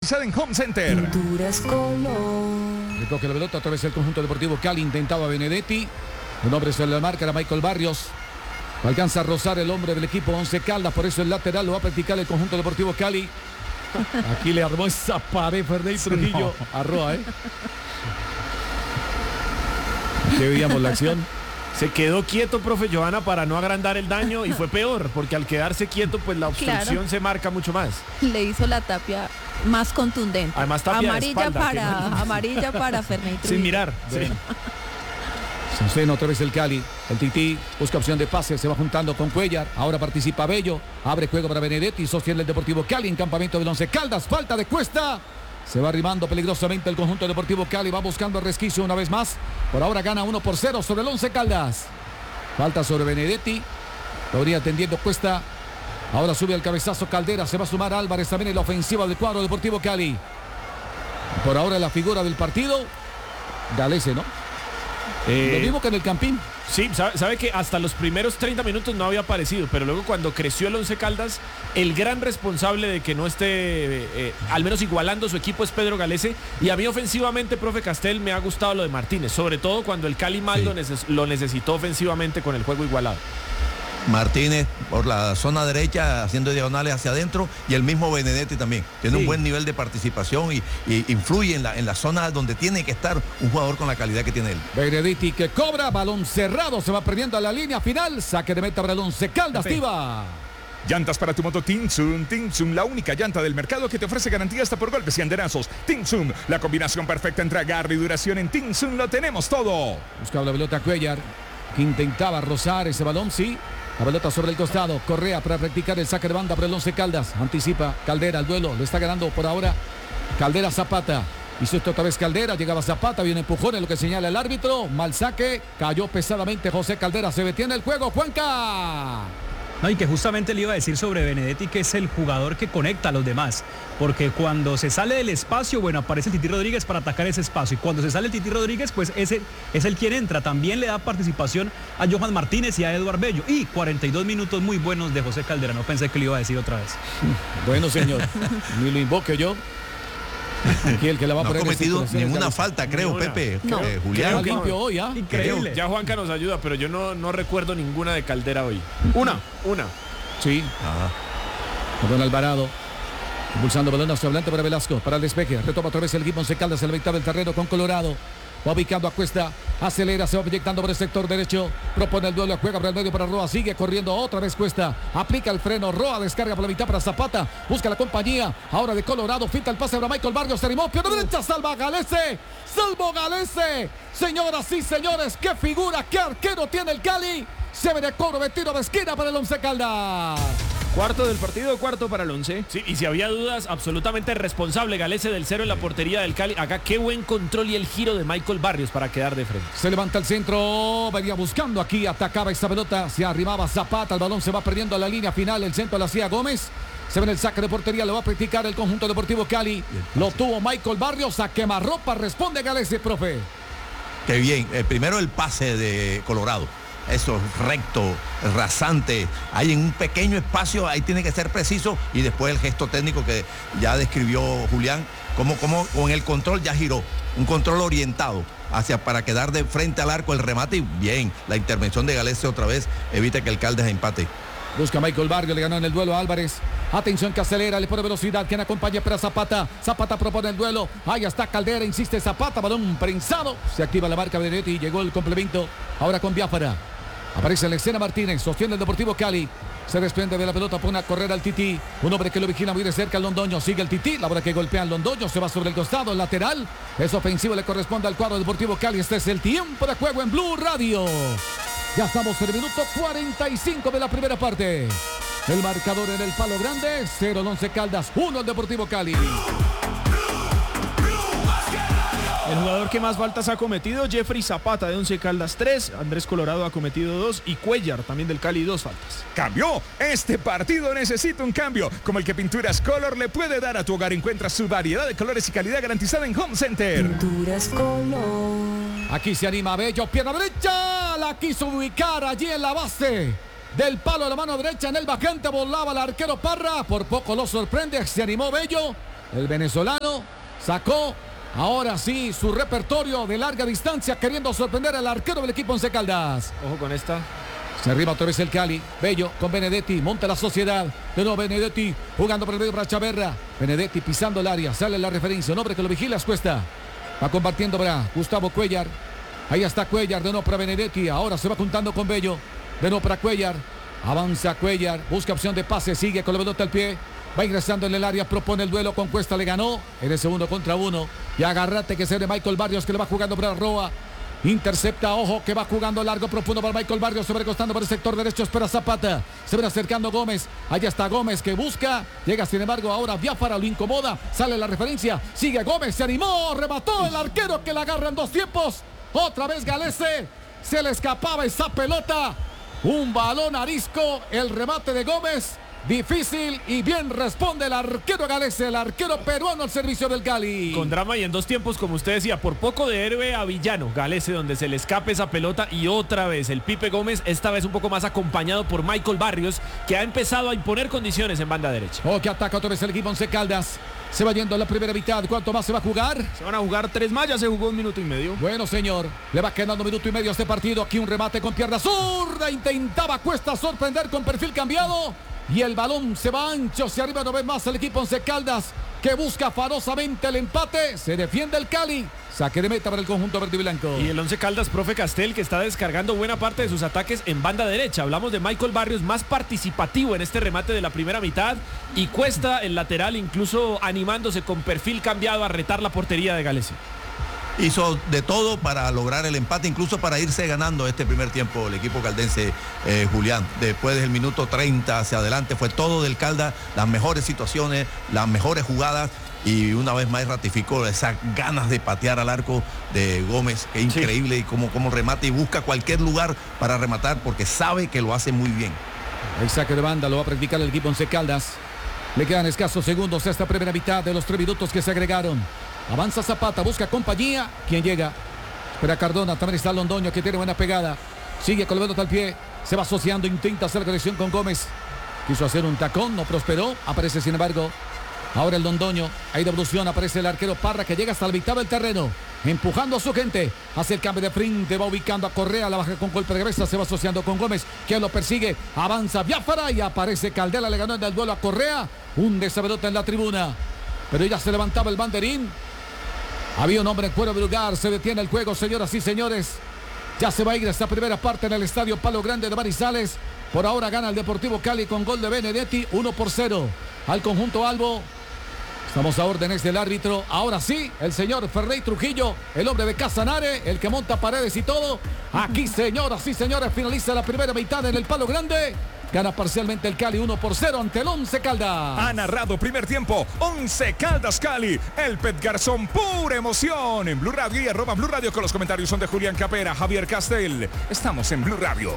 garantizada en Home Center. Pinturas Color. Recoge la pelota otra vez el conjunto deportivo Cali. Intentaba Benedetti. Un hombre sobre la marca era Michael Barrios. Alcanza a rozar el hombre del equipo Once Caldas. Por eso el lateral lo va a practicar el conjunto deportivo Cali. Aquí le armó esa pared Ferney Trujillo. No. Arroa, ¿Qué veíamos la acción? Se quedó quieto, profe Johanna, para no agrandar el daño y fue peor, porque al quedarse quieto, pues la obstrucción se marca mucho más. Le hizo la Tapia más contundente. Además, Tapia amarilla para Ferney Trujillo. Sin mirar. Sí. Sanceno otra vez el Cali. El Tití busca opción de pase, se va juntando con Cuellar. Ahora participa Bello. Abre juego para Benedetti. Sostiene el Deportivo Cali en campamento del Once Caldas. Falta de Cuesta. Se va arrimando peligrosamente el conjunto Deportivo Cali. Va buscando resquicio una vez más. Por ahora gana 1-0 sobre el Once Caldas. Falta sobre Benedetti. Lo venía atendiendo Cuesta. Ahora sube el cabezazo Caldera. Se va a sumar Álvarez también en la ofensiva del cuadro Deportivo Cali. Por ahora la figura del partido. Galese, ¿no? Lo mismo que en el Campín. Sí, sabe que hasta los primeros 30 minutos no había aparecido, pero luego cuando creció el Once Caldas, el gran responsable de que no esté al menos igualando su equipo es Pedro Galese. Y a mí ofensivamente, profe Castel, me ha gustado lo de Martínez, sobre todo cuando el Cali mal lo necesitó ofensivamente con el juego igualado. Martínez por la zona derecha haciendo diagonales hacia adentro y el mismo Benedetti también tiene un buen nivel de participación y influye en la zona donde tiene que estar un jugador con la calidad que tiene él. Benedetti que cobra, balón cerrado, se va perdiendo a la línea final, saque de meta para el Once Caldas. Tiva. Llantas para tu moto Tinsun. Tinsun, la única llanta del mercado que te ofrece garantía hasta por golpes y andenazos. Tinsun, la combinación perfecta entre agarre y duración. En Tinsun lo tenemos todo. Buscaba la pelota Cuellar, que intentaba rozar ese balón, sí. La pelota sobre el costado, Correa para practicar el saque de banda para el Once Caldas. Anticipa Caldera, el duelo, lo está ganando por ahora Caldera Zapata. Hizo esto otra vez Caldera, llegaba Zapata, viene empujón en lo que señala el árbitro. Mal saque, cayó pesadamente José Caldera, se detiene el juego, Juanca. No, y que justamente le iba a decir sobre Benedetti que es el jugador que conecta a los demás, porque cuando se sale del espacio, bueno, aparece el Tití Rodríguez para atacar ese espacio, y cuando se sale el Tití Rodríguez, pues ese es el quien entra. También le da participación a Johan Martínez y a Eduard Bello, y 42 minutos muy buenos de José Caldera. No pensé que le iba a decir otra vez. Bueno, señor, ni lo invoque yo. Aquí el que la va a no poner ha cometido ninguna falta, creo, Pepe. No. Julián. Limpio hoy, ¿ah? Increíble. Ya Juanca nos ayuda, pero yo no recuerdo ninguna de Caldera hoy. Una. Sí. Don Alvarado. Impulsando balón hacia adelante para Velasco, para el despeje. Retoma otra vez el equipo Once Caldas en la mitad del terreno con Colorado. Va ubicando a Cuesta, acelera, se va proyectando por el sector derecho, propone el duelo, juega por el medio para Roa, sigue corriendo otra vez Cuesta, aplica el freno, Roa descarga por la mitad para Zapata, busca la compañía, ahora de Colorado, finta el pase para Michael Barrios, se animó, pierna derecha, salva Galese, señoras y señores, qué figura, qué arquero tiene el Cali, se ve de cobro de tiro de esquina para el Once Caldas. Cuarto del partido, cuarto para el Once. Sí, y si había dudas, absolutamente responsable Galese del 0 en la portería del Cali. Acá qué buen control y el giro de Michael Barrios para quedar de frente. Se levanta el centro, venía buscando aquí, atacaba esa pelota, se arrimaba Zapata, el balón se va perdiendo a la línea final, el centro la hacía Gómez. Se ve en el saque de portería, lo va a practicar el conjunto deportivo Cali. Lo tuvo Michael Barrios, a quemarropa, responde Galese, profe. Qué bien, primero el pase de Colorado. Eso, recto, rasante, hay en un pequeño espacio, ahí tiene que ser preciso, y después el gesto técnico que ya describió Julián, como con el control ya giró, un control orientado para quedar de frente al arco el remate, y bien, la intervención de Galese otra vez evita que el Caldas empate. Busca Michael Barrios, le ganó en el duelo a Álvarez. Atención que acelera, le pone velocidad, quien acompaña para Zapata. Zapata propone el duelo. Ahí está Caldera, insiste Zapata, balón prensado. Se activa la marca Benedetti y llegó el complemento. Ahora con Biafara. Aparece en la escena Martínez, sostiene el Deportivo Cali. Se desprende de la pelota, pone a correr al Tití. Un hombre que lo vigila muy de cerca al Londoño. Sigue el Tití, la bola que golpea al Londoño. Se va sobre el costado, el lateral. Es ofensivo, le corresponde al cuadro Deportivo Cali. Este es el tiempo de juego en Blue Radio. Ya estamos en el minuto 45 de la primera parte. El marcador en el palo grande. 0 el Once Caldas, 1 el Deportivo Cali. El jugador que más faltas ha cometido, Jeffrey Zapata de Once Caldas 3, Andrés Colorado ha cometido 2 y Cuellar también del Cali 2 faltas. ¡Cambió! Este partido necesita un cambio, como el que Pinturas Color le puede dar a tu hogar. Encuentra su variedad de colores y calidad garantizada en Home Center. Pinturas Color. Aquí se anima Bello, pierna derecha, la quiso ubicar allí en la base del palo de la mano derecha, en el bajante volaba el arquero Parra, por poco lo sorprende, se animó Bello. El venezolano sacó ahora sí su repertorio de larga distancia, queriendo sorprender al arquero del equipo Once Caldas. Ojo con esta. Se arriba otra vez el Cali. Bello con Benedetti. Monta la Sociedad. De nuevo Benedetti jugando por el medio para Chaverra. Benedetti pisando el área. Sale la referencia. Un hombre que lo vigila es Cuesta. Va compartiendo para Gustavo Cuellar. Ahí está Cuellar. De nuevo para Benedetti. Ahora se va juntando con Bello. De nuevo para Cuellar. Avanza Cuellar. Busca opción de pase. Sigue con la pelota al pie. Va ingresando en el área. Propone el duelo con Cuesta. Le ganó en el segundo contra uno. Y agárrate que se de Michael Barrios, que le va jugando para Roa. Intercepta, ojo, que va jugando largo, profundo para Michael Barrios, sobrecostando por el sector derecho, espera Zapata, se ven acercando Gómez, allá está Gómez que busca, llega sin embargo ahora Biafara, lo incomoda, sale la referencia, sigue Gómez, se animó, remató el arquero que la agarra en dos tiempos, otra vez Galese, se le escapaba esa pelota, un balón arisco, el remate de Gómez, difícil y bien responde el arquero Galese, el arquero peruano al servicio del Cali. Con drama y en dos tiempos, como usted decía, por poco de héroe a villano. Galese, donde se le escape esa pelota, y otra vez el Pipe Gómez, esta vez un poco más acompañado por Michael Barrios, que ha empezado a imponer condiciones en banda derecha. Oh, que ataca otra vez el equipo Once Caldas. Se va yendo a la primera mitad. ¿Cuánto más se va a jugar? Se van a jugar 3 más, ya se jugó 1 minuto y medio. Bueno, señor, le va quedando 1 minuto y medio a este partido. Aquí un remate con pierna zurda. Intentaba Cuesta sorprender con perfil cambiado. Y el balón se va ancho, se arriba no ve más el equipo Once Caldas, que busca afanosamente el empate. Se defiende el Cali. Saque de meta para el conjunto verde y blanco. Y el Once Caldas, profe Castel, que está descargando buena parte de sus ataques en banda derecha. Hablamos de Michael Barrios, más participativo en este remate de la primera mitad. Y Cuesta, el lateral, incluso animándose con perfil cambiado a retar la portería de Galese. Hizo de todo para lograr el empate, incluso para irse ganando este primer tiempo el equipo caldense, Julián. Después del minuto 30 hacia adelante fue todo del Caldas, las mejores situaciones, las mejores jugadas, y una vez más ratificó esas ganas de patear al arco de Gómez, que es increíble, y cómo remata y busca cualquier lugar para rematar porque sabe que lo hace muy bien. El saque de banda lo va a practicar el equipo Once Caldas. Le quedan escasos segundos a esta primera mitad de los 3 minutos que se agregaron. Avanza Zapata, busca compañía. ¿Quién llega? Espera Cardona, también está Londoño, que tiene buena pegada. Sigue con el pelota al pie. Se va asociando, intenta hacer la conexión con Gómez. Quiso hacer un tacón, no prosperó. Aparece sin embargo ahora el Londoño. Hay devolución, aparece el arquero Parra, que llega hasta la mitad del terreno. Empujando a su gente. Hace el cambio de frente, va ubicando a Correa. La baja con golpe de cabeza, se va asociando con Gómez, que lo persigue. Avanza Biafara y aparece Caldera. Le ganó en el duelo a Correa. Un desabelota en la tribuna. Pero ya se levantaba el banderín. Había un hombre en cuero de lugar, se detiene el juego, señoras y señores. Ya se va a ir esta primera parte en el estadio Palo Grande de Manizales. Por ahora gana el Deportivo Cali con gol de Benedetti, 1-0 al conjunto Albo. Estamos a órdenes del árbitro. Ahora sí, el señor Ferney Trujillo, el hombre de Casanare, el que monta paredes y todo. Aquí, señoras y señores, finaliza la primera mitad en el Palo Grande. Gana parcialmente el Cali 1-0 ante el Once Caldas. Ha narrado primer tiempo Once Caldas Cali. El Pet Garzón, pura emoción. En Blue Radio y @Blue Radio, con los comentarios son de Julián Capera, Javier Castel. Estamos en Blue Radio.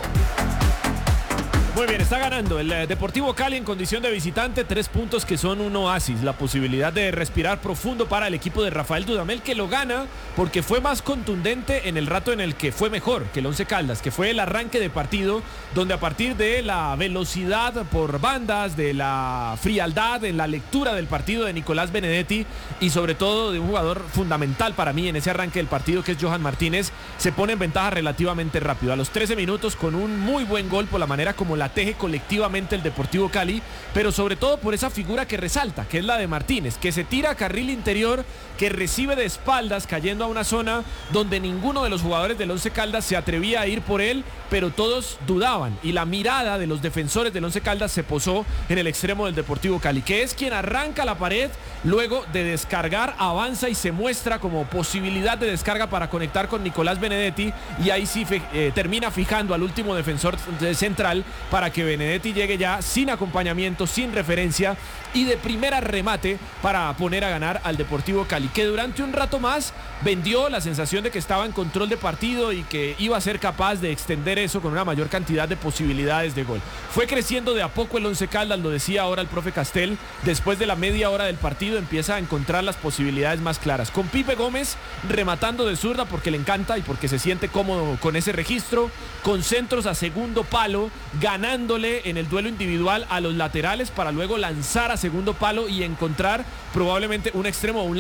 Muy bien, está ganando el Deportivo Cali en condición de visitante, 3 puntos que son un oasis, la posibilidad de respirar profundo para el equipo de Rafael Dudamel, que lo gana porque fue más contundente en el rato en el que fue mejor que el Once Caldas, que fue el arranque de partido, donde a partir de la velocidad por bandas, de la frialdad en la lectura del partido de Nicolás Benedetti y sobre todo de un jugador fundamental para mí en ese arranque del partido, que es Johan Martínez, se pone en ventaja relativamente rápido. A los 13 minutos, con un muy buen gol por la manera como la teje colectivamente el Deportivo Cali, pero sobre todo por esa figura que resalta, que es la de Martínez, que se tira a carril interior, que recibe de espaldas cayendo a una zona donde ninguno de los jugadores del Once Caldas se atrevía a ir por él, pero todos dudaban, y la mirada de los defensores del Once Caldas se posó en el extremo del Deportivo Cali, que es quien arranca la pared, luego de descargar avanza y se muestra como posibilidad de descarga para conectar con Nicolás Benedetti, y ahí sí termina fijando al último defensor central para que Benedetti llegue ya sin acompañamiento, sin referencia, y de primera remate para poner a ganar al Deportivo Cali, que durante un rato más vendió la sensación de que estaba en control de partido y que iba a ser capaz de extender eso con una mayor cantidad de posibilidades de gol. Fue creciendo de a poco el Once Caldas, lo decía ahora el profe Castel, después de la media hora del partido empieza a encontrar las posibilidades más claras, con Pipe Gómez rematando de zurda porque le encanta y porque se siente cómodo con ese registro, con centros a segundo palo, ganando ganándole en el duelo individual a los laterales para luego lanzar a segundo palo y encontrar probablemente un extremo o un